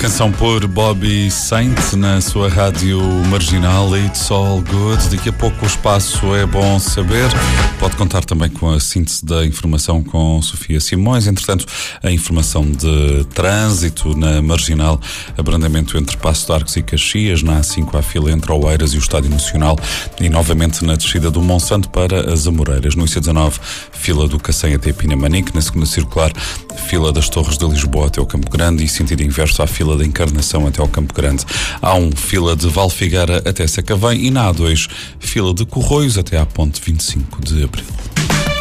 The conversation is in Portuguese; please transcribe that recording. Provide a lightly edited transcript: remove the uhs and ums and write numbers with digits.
Canção por Bobby Saint na sua rádio marginal. It's all good. Daqui a pouco o espaço é bom saber. Pode contar também com a síntese da informação com Sofia Simões. Entretanto, a informação de trânsito na marginal, abrandamento entre Paço de Arcos e Caxias, na A5 à fila entre Oeiras e o Estádio Nacional e novamente na descida do Monsanto para as Amoreiras. No IC19, fila do Cacém até Pinamanique. Na segunda circular, fila das Torres de Lisboa até o Campo Grande e sentido inverso à fila da Encarnação até ao Campo Grande. A1, fila de Valfigueira até Sacavém e na A2, fila de Corroios até à ponte 25 de Abril.